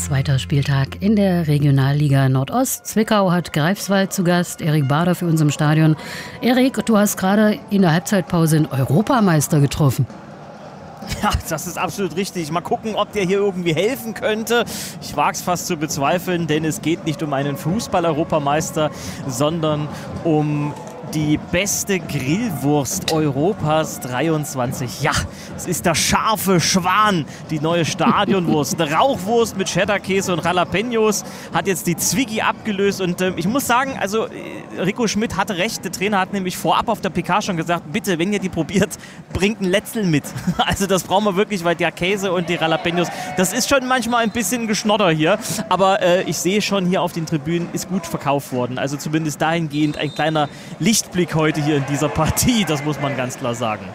Zweiter Spieltag in der Regionalliga Nordost. Zwickau hat Greifswald zu Gast. Erik Bader für uns im Stadion. Erik, du hast gerade in der Halbzeitpause einen Europameister getroffen. Ja, das ist absolut richtig. Mal gucken, ob der hier irgendwie helfen könnte. Ich wage es fast zu bezweifeln, denn es geht nicht um einen Fußball-Europameister, sondern um die beste Grillwurst Europas 23. Ja, es ist der scharfe Schwan, die neue Stadionwurst. Eine Rauchwurst mit Cheddar-Käse und Jalapenos hat jetzt die Zwiggi abgelöst. Und ich muss sagen, also Rico Schmidt hatte recht. Der Trainer hat nämlich vorab auf der PK schon gesagt, bitte, wenn ihr die probiert, bringt ein Letzel mit. Also das brauchen wir wirklich, weil der Käse und die Jalapenos, das ist schon manchmal ein bisschen Geschnodder hier. Aber ich sehe schon hier auf den Tribünen, ist gut verkauft worden. Also zumindest dahingehend ein kleiner Lichtblick heute hier in dieser Partie, das muss man ganz klar sagen.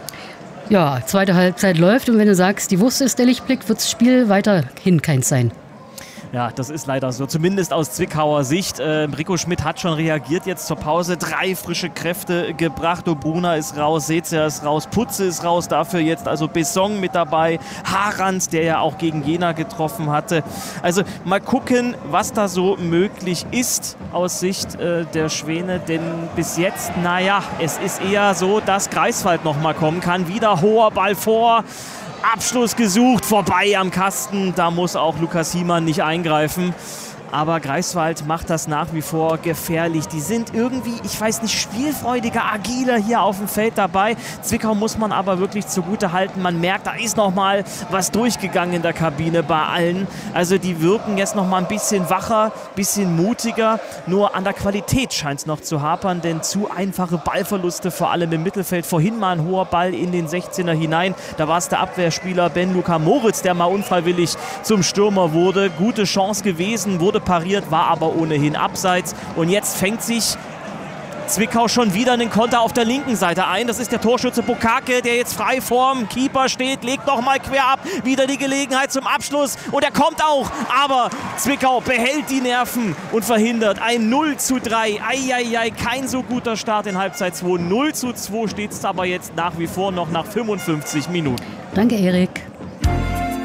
Ja, zweite Halbzeit läuft und wenn du sagst, die Wurst ist der Lichtblick, wird das Spiel weiterhin keins sein. Ja, das ist leider so, zumindest aus Zwickauer Sicht. Rico Schmidt hat schon reagiert jetzt zur Pause, 3 frische Kräfte gebracht. Obruna ist raus, Sezia ist raus, Putze ist raus, dafür jetzt also Besson mit dabei, Harans, der ja auch gegen Jena getroffen hatte. Also mal gucken, was da so möglich ist aus Sicht der Schwäne, denn bis jetzt, naja, es ist eher so, dass Greifswald nochmal kommen kann. Wieder hoher Ball vor. Abschluss gesucht, vorbei am Kasten. Da muss auch Lukas Hiemann nicht eingreifen. Aber Greifswald macht das nach wie vor gefährlich. Die sind irgendwie, ich weiß nicht, spielfreudiger, agiler hier auf dem Feld dabei. Zwickau muss man aber wirklich zugute halten. Man merkt, da ist noch mal was durchgegangen in der Kabine bei allen. Also die wirken jetzt noch mal ein bisschen wacher, bisschen mutiger. Nur an der Qualität scheint es noch zu hapern, denn zu einfache Ballverluste, vor allem im Mittelfeld. Vorhin mal ein hoher Ball in den 16er hinein. Da war es der Abwehrspieler Ben-Luka Moritz, der mal unfreiwillig zum Stürmer wurde. Gute Chance gewesen, wurde pariert, war aber ohnehin abseits. Und jetzt fängt sich Zwickau schon wieder einen Konter auf der linken Seite ein. Das ist der Torschütze Bukake, der jetzt frei vorm Keeper steht, legt nochmal quer ab, wieder die Gelegenheit zum Abschluss und er kommt auch, aber Zwickau behält die Nerven und verhindert ein 0:3. Eieiei, kein so guter Start in Halbzeit 2. 0:2 steht es aber jetzt nach wie vor noch nach 55 Minuten. Danke, Erik.